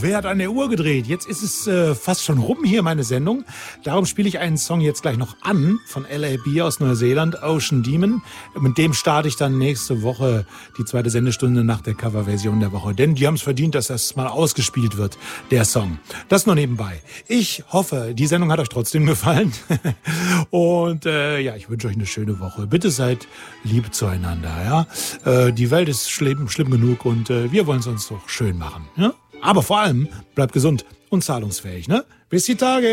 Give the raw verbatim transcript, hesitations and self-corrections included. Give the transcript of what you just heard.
wer hat an der Uhr gedreht? Jetzt ist es äh, fast schon rum hier, meine Sendung. Darum spiele ich einen Song jetzt gleich noch an von L A B aus Neuseeland, Ocean Demon. Mit dem starte ich dann nächste Woche die zweite Sendestunde nach der Coverversion der Woche. Denn die haben es verdient, dass das mal ausgespielt wird, der Song. Das nur nebenbei. Ich hoffe, die Sendung hat euch trotzdem gefallen. Und äh, ja, ich wünsche euch eine schöne Woche. Bitte seid lieb zueinander. Ja? Äh, die Welt ist schlimm, schlimm genug und äh, wir wollen es uns doch schön machen. Ja? Aber vor allem bleibt gesund und zahlungsfähig. Ne? Bis die Tage.